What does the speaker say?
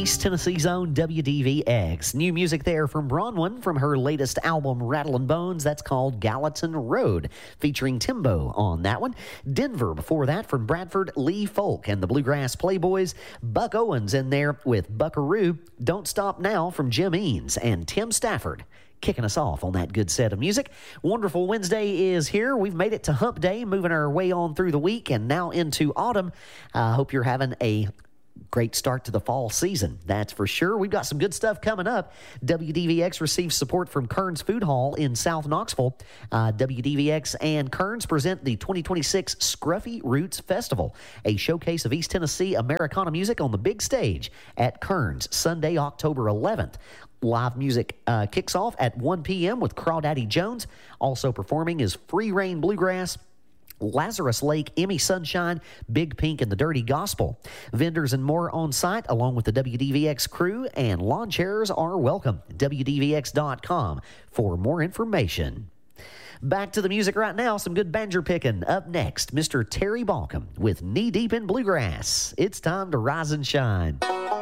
East Tennessee's own WDVX. New music there from Bronwyn from her latest album, Rattlin' Bones. That's called Gallatin Road, featuring Timbo on that one. Denver before that from Bradford, Lee Folk and the Bluegrass Playboys. Buck Owens in there with Buckaroo. Don't Stop Now from Jim Eanes and Tim Stafford, kicking us off on that good set of music. Wonderful Wednesday is here. We've made it to Hump Day, moving our way on through the week and now into autumn. I hope you're having a great start to the fall season, that's for sure. We've got some good stuff coming up. WDVX receives support from Kearns Food Hall in South Knoxville. WDVX and Kearns present the 2026 Scruffy Roots Festival, a showcase of East Tennessee Americana music on the big stage at Kearns, Sunday, October 11th. Live music kicks off at 1 p.m. with Crawdaddy Jones. Also performing is Free Reign Bluegrass, Lazarus Lake, Emmy Sunshine, Big Pink, and the Dirty Gospel. Vendors and more on site, along with the WDVX crew, and lawn chairs are welcome. WDVX.com for more information. Back to the music right now. Some good banjo picking. Up next, Mr. Terry Balcom with Knee Deep in Bluegrass. It's time to rise and shine.